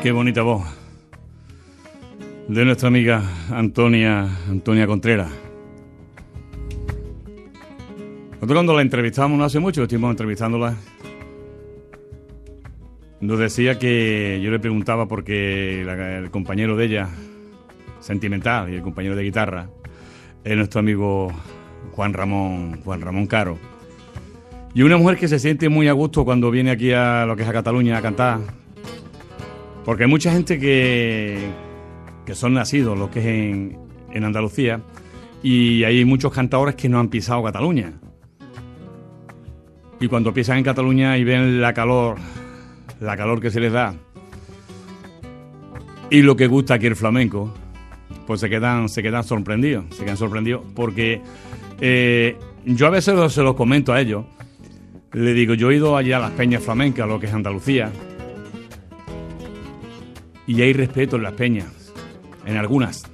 Qué bonita voz de nuestra amiga Antonia Contreras. Nosotros cuando la entrevistamos no hace mucho, estuvimos entrevistándola, nos decía que yo le preguntaba porque el compañero de ella, sentimental, y el compañero de guitarra, es nuestro amigo Juan Ramón Caro. Y una mujer que se siente muy a gusto cuando viene aquí a lo que es a Cataluña a cantar, porque hay mucha gente que son nacidos, lo que es en Andalucía, y hay muchos cantadores que no han pisado Cataluña. Y cuando piensan en Cataluña y ven la calor que se les da y lo que gusta aquí el flamenco, pues se quedan sorprendidos, porque yo a veces se los comento a ellos, le digo, yo he ido allá a las peñas flamencas, lo que es Andalucía, y hay respeto en las peñas, en algunas,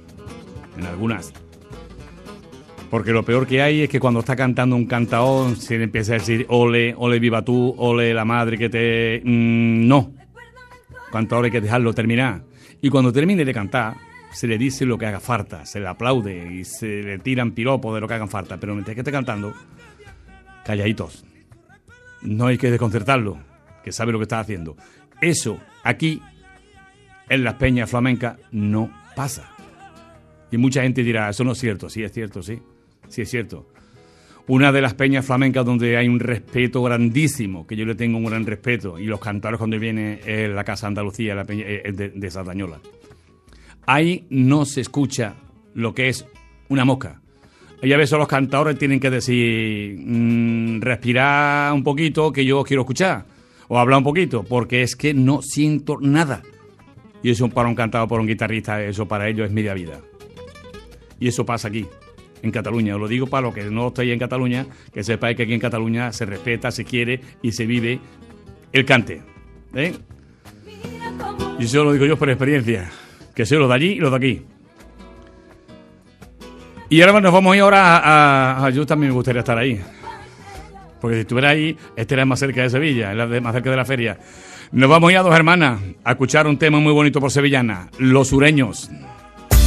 porque lo peor que hay es que cuando está cantando un cantaón se le empieza a decir ole viva tú, ole la madre que te... no, cantador hay que dejarlo terminar, y cuando termine de cantar se le dice lo que haga falta, se le aplaude y se le tiran piropos de lo que hagan falta, pero mientras que esté cantando, calladitos, no hay que desconcertarlo, que sabe lo que está haciendo. Eso aquí en las peñas flamencas no pasa. Y mucha gente dirá, eso no es cierto. Sí es cierto, sí es cierto. Una de las peñas flamencas donde hay un respeto grandísimo, que yo le tengo un gran respeto, y los cantadores cuando viene es la Casa Andalucía, la peña de Sardañola. Ahí no se escucha lo que es una mosca. Y a veces los cantadores tienen que decir, respirar un poquito, que yo quiero escuchar, o hablar un poquito, porque es que no siento nada. Y eso para un cantador, para un guitarrista, eso para ellos es media vida. Y eso pasa aquí, en Cataluña. Os lo digo para los que no estáis en Cataluña, que sepáis que aquí en Cataluña se respeta, se quiere y se vive el cante. Y eso lo digo yo por experiencia, que soy los de allí y los de aquí. Y ahora nos vamos a ir ahora a yo también me gustaría estar ahí. Porque si estuviera ahí, estaría más cerca de Sevilla, más cerca de la feria. Nos vamos a ir a Dos Hermanas a escuchar un tema muy bonito por sevillana, Los Sureños.